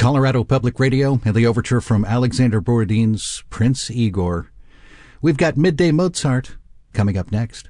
Colorado Public Radio and the overture from Alexander Borodin's Prince Igor. We've got Midday Mozart coming up next.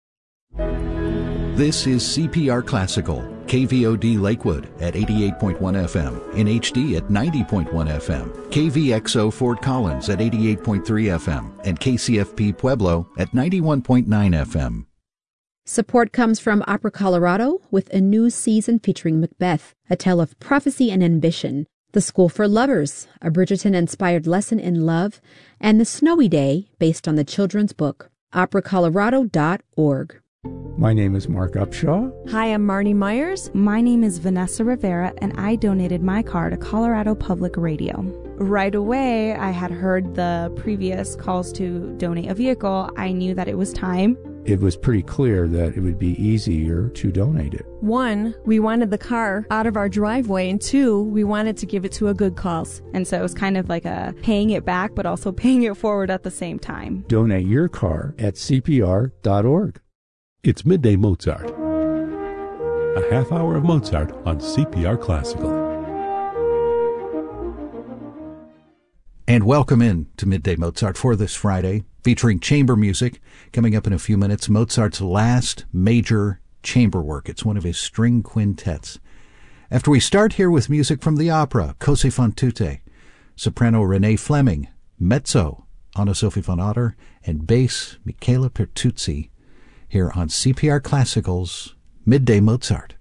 This is CPR Classical, KVOD Lakewood at 88.1 FM, in HD at 90.1 FM, KVXO Fort Collins at 88.3 FM, and KCFP Pueblo at 91.9 FM. Support comes from Opera Colorado with a new season featuring Macbeth, a tale of prophecy and ambition, The School for Lovers, a Bridgerton-inspired lesson in love, and The Snowy Day, based on the children's book. operacolorado.org. My name is Mark Upshaw. Hi, I'm Marnie Myers. My name is Vanessa Rivera, and I donated my car to Colorado Public Radio. Right away, I had heard the previous calls to donate a vehicle. I knew that it was time. It was pretty clear that it would be easier to donate it. 1, we wanted the car out of our driveway, and 2, we wanted to give it to a good cause. And so it was kind of like a paying it back, but also paying it forward at the same time. Donate your car at CPR.org. It's Midday Mozart, a half hour of Mozart on CPR Classical. And welcome in to Midday Mozart for this Friday, featuring chamber music. Coming up in a few minutes, Mozart's last major chamber work. It's one of his string quintets. After we start here with music from the opera, Così fan tutte, soprano Renee Fleming, mezzo Anna-Sophie von Otter, and bass Michela Pertuzzi, here on CPR Classical's Midday Mozart.